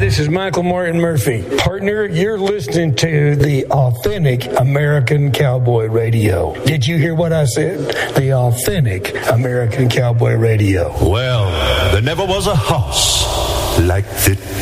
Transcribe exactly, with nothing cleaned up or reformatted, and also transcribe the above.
this is Michael Martin Murphy. Partner, you're listening to the authentic American Cowboy Radio. Did you hear what I said? The authentic American Cowboy Radio. Well, there never was a horse like the